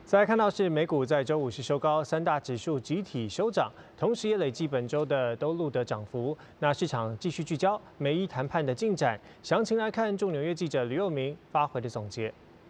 再来看到是美股在周五是收高，三大指数集体收涨，同时也累计本周的都录得涨幅。那市场继续聚焦美伊谈判的进展，详情来看驻纽约记者吕佑明发回的总结。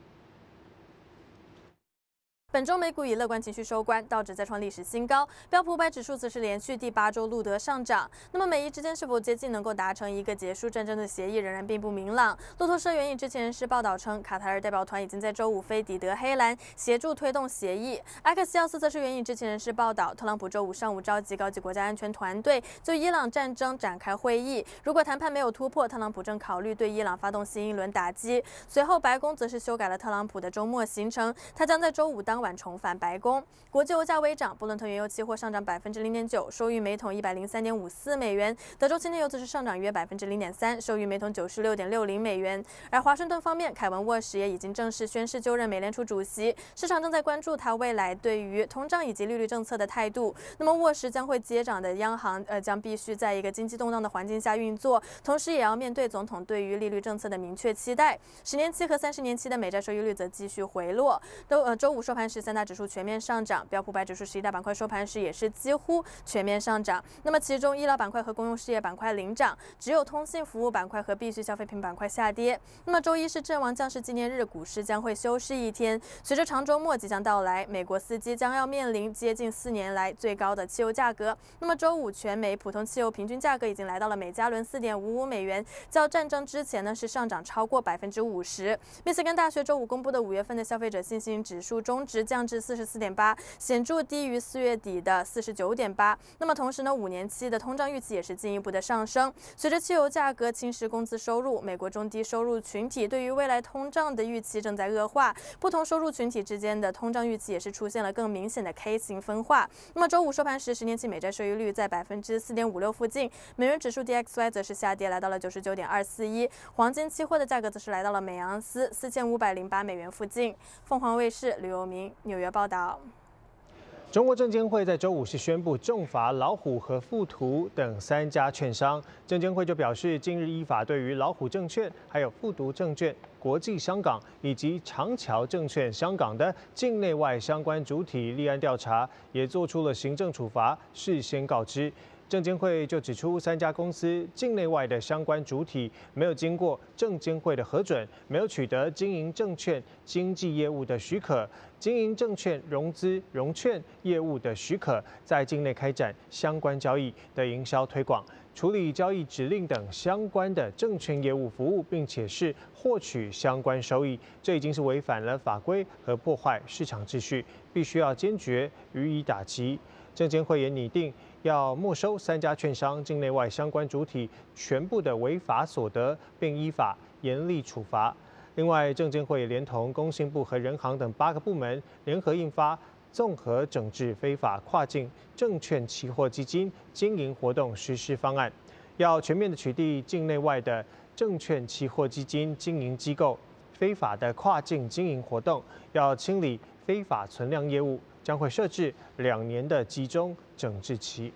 本周美股以乐观情绪收官，道指再创历史新高，标普500指数则是连续第8周录得上涨。那么美伊之间是否接近能够达成一个结束战争的协议，仍然并不明朗。路透社援引知情人士报道称，卡塔尔代表团已经在周五飞抵德黑兰，协助推动协议。埃克西奥斯则是援引知情人士报道，特朗普周五上午召集高级国家安全团队就伊朗战争展开会议。如果谈判没有突破，特朗普正考虑对伊朗发动新一轮打击。随后，白宫则是修改了特朗普的周末行程，他将在周五当晚重返白宫。国际油价微涨，布伦特原油期货上涨0.9%，收于每桶103.54美元；德州轻铁油则是上涨约0.3%，收于每桶96.60美元。而华盛顿方面，凯文沃什也已经正式宣誓就任美联储主席，市场正在关注他未来对于通胀以及利率政策的态度。那么沃什将会接掌的央行将必须在一个经济动荡的环境下运作，同时也要面对总统对于利率政策的明确期待。10年期和30年期的美债收益率则继续回落。周五收盘时，三大指数全面上涨，标普500指数11大板块收盘时也是几乎全面上涨。那么其中医疗板块和公用事业板块领涨，只有通信服务板块和必需消费品板块下跌。那么周一是阵亡将士纪念日，股市将会休市一天。随着长周末即将到来，美国司机将要面临接近4年来最高的汽油价格。那么周五全美普通汽油平均价格已经来到了每加仑4.55美元，较战争之前呢是上涨超过50%。密歇根大学周五公布的5月份的消费者信心指数中值降至44.8，显著低于4月底的49.8。那么同时呢，5年期的通胀预期也是进一步的上升。随着汽油价格侵蚀工资收入，美国中低收入群体对于未来通胀的预期正在恶化，不同收入群体之间的通胀预期也是出现了更明显的 K 型分化。那么周五收盘时，10年期美债收益率在4.56%附近，美元指数 DXY 则是下跌来到了99.241，黄金期货的价格则是来到了每盎司4508美元附近。凤凰卫视吕佑明纽约报道。 中国证监会在周五是宣布重罚老虎和富途等3家券商。证监会就表示，近日依法对于老虎证券、还有富途证券、国际香港以及长桥证券香港的境内外相关主体立案调查，也做出了行政处罚，事先告知。证监会就指出，3家公司境内外的相关主体没有经过证监会的核准，没有取得经营证券经纪业务的许可、经营证券融资融券业务的许可，在境内开展相关交易的营销推广、处理交易指令等相关的证券业务服务，并且是获取相关收益，这已经是违反了法规和破坏市场秩序，必须要坚决予以打击。证监会也拟定要没收3家券商境内外相关主体全部的违法所得，并依法严厉处罚。另外，证监会也连同工信部和人行等8个部门联合印发《综合整治非法跨境证券期货基金经营活动实施方案》，要全面的取缔境内外的证券期货基金经营机构非法的跨境经营活动，要清理非法存量业务。将会设置2年的集中整治期。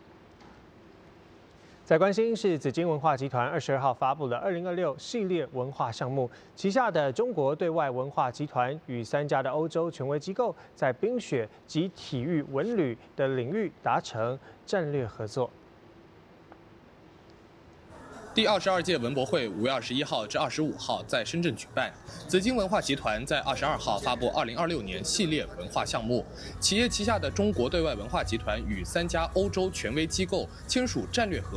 再关心是紫金文化集团22号发布了2026系列文化项目，旗下的中国对外文化集团与3家的欧洲权威机构在冰雪及体育文旅的领域达成战略合作。 第22届文博会5月21号至25号在深圳举办。紫金文化集团在22号发布2026年系列文化项目，企业旗下的中国对外文化集团与3家欧洲权威机构签署战略合作。